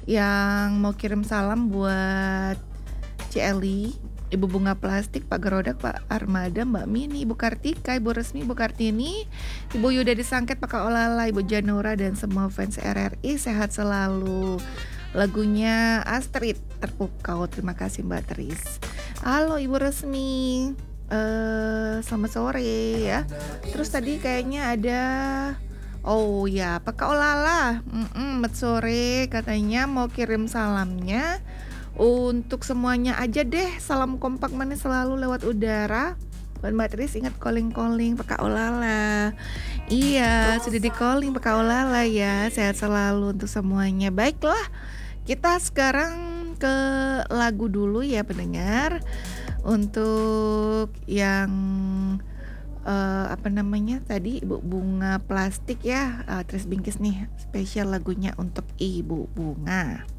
yang mau kirim salam buat Ci Ibu Bunga Plastik, Pak Gerodak, Pak Armada, Mbak Mini, Ibu Kartika, Ibu Resmi, Ibu Kartini, Ibu Yuda Disangket, Pak Kaolala, Ibu Janura, dan semua fans RRI sehat selalu. Lagunya Astrid Terpukau. Terima kasih Mbak Tris. Halo Ibu Resmi. Selamat sore ya. Terus tadi kayaknya ada oh ya, Pak Kaolala. Selamat sore, katanya mau kirim salamnya untuk semuanya aja deh. Salam kompak manis selalu lewat udara. Buat Mbak Tris ingat calling-calling Pak Kaolala. Iya, sudah di calling Pak Kaolala ya. Sehat selalu untuk semuanya. Baiklah, kita sekarang ke lagu dulu ya pendengar. Untuk yang apa namanya tadi Ibu Bunga Plastik ya, Tris Bingkis nih spesial lagunya untuk Ibu Bunga.